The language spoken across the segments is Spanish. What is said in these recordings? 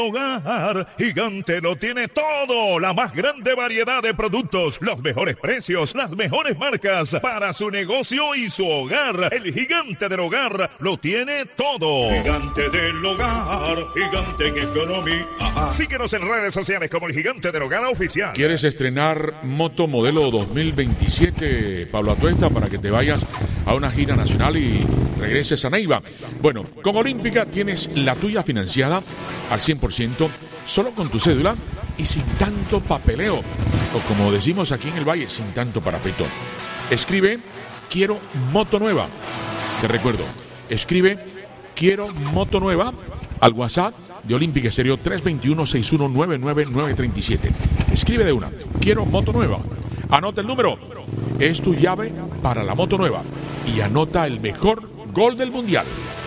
Hogar Gigante lo tiene todo, la más grande variedad de productos, los mejores precios, las mejores marcas para su negocio y su hogar. El Gigante del Hogar lo tiene todo. Gigante del Hogar, Gigante en economía. Síguenos en redes sociales como el Gigante del Hogar Oficial. ¿Quieres estrenar moto modelo 2027, Pablo Atuesta, para que te vayas a una gira nacional y regreses a Neiva? Bueno, con Olímpica tienes la tuya financiada al 100%, solo con tu cédula y sin tanto papeleo, o como decimos aquí en el Valle, sin tanto parapetón. Escribe "Quiero moto nueva". Te recuerdo, escribe "Quiero moto nueva" al WhatsApp de Olímpica Estéreo 321-6199-937. Escribe de una "Quiero moto nueva". Anota el número, es tu llave para la moto nueva, y anota el mejor gol del mundial.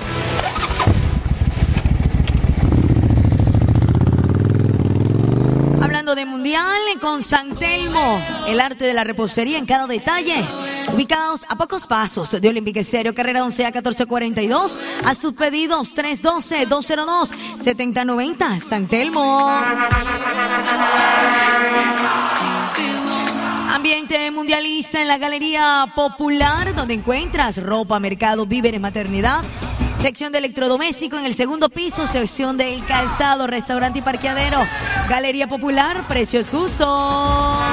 Hablando de mundial, con San Telmo, el arte de la repostería en cada detalle. Ubicados a pocos pasos de Olímpica Estéreo, carrera 11A 1442. Haz tus pedidos 312-202-7090. San Telmo. Ambiente mundialista en la Galería Popular, donde encuentras ropa, mercado, víveres, maternidad. Sección de electrodoméstico en el segundo piso, sección del calzado, restaurante y parqueadero. Galería Popular, precios justos.